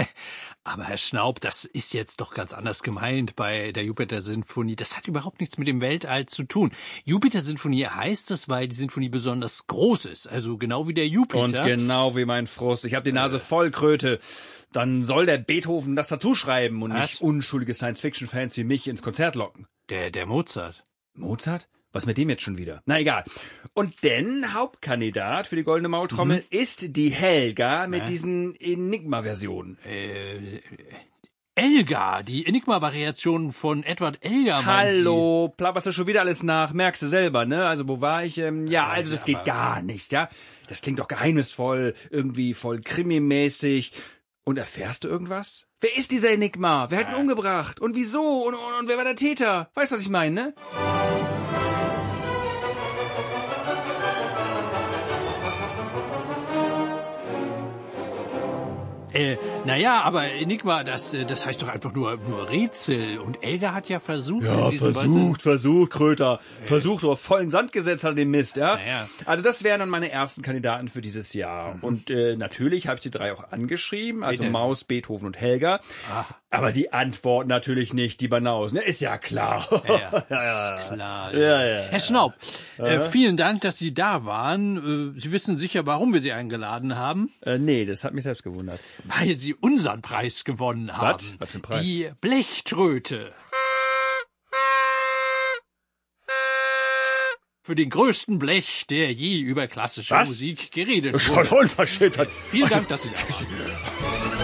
Aber Herr Schnaub, das ist jetzt doch ganz anders gemeint bei der Jupiter-Sinfonie. Das hat überhaupt nichts mit dem Weltall zu tun. Jupiter-Sinfonie heißt das, weil die Sinfonie besonders groß ist. Also genau wie der Jupiter. Und genau wie mein Frust. Ich habe die Nase voll, Kröte. Dann soll der Beethoven das dazu schreiben und nicht unschuldige Science-Fiction-Fans wie mich ins Konzert locken. Der Mozart. Mozart? Was mit dem jetzt schon wieder? Na egal. Und denn Hauptkandidat für die Goldene Maultrommel ist die Helga mit diesen Enigma-Versionen. Elgar, die Enigma-Variation von Edward Elgar. Hallo, plapperst du schon wieder alles nach? Merkst du selber, ne? Also wo war ich? Also das geht gar nicht, ja? Das klingt doch geheimnisvoll, irgendwie voll krimimäßig. Und erfährst du irgendwas? Wer ist dieser Enigma? Wer hat ihn umgebracht? Und wieso? Und wer war der Täter? Weißt du, was ich meine, ne? Naja, aber Enigma, das heißt doch einfach nur Rätsel. Und Elgar hat ja versucht... Ja, versucht, Kröter. Versucht, aber vollen Sand gesetzt hat den Mist, ja? Naja. Also das wären dann meine ersten Kandidaten für dieses Jahr. Und natürlich habe ich die drei auch angeschrieben, also Maus, Beethoven und Helga. Aber die antworten natürlich nicht, die Banausen. Ne? Ist ja klar. Ja, ist klar. Ja. Herr Schnaub, vielen Dank, dass Sie da waren. Sie wissen sicher, warum wir Sie eingeladen haben. Nee, das hat mich selbst gewundert. Weil Sie unseren Preis gewonnen haben. Was für ein Preis? Die Blechtröte. Für den größten Blech, der je über klassische Musik geredet wurde. Unverschämt. Vielen Dank, dass Sie da waren.